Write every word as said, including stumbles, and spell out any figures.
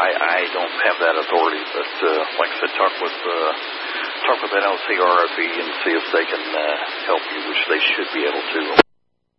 I, I don't have that authority, but uh, like I said, talk with uh, talk with N L C R F E and see if they can uh, help you, which they should be able to.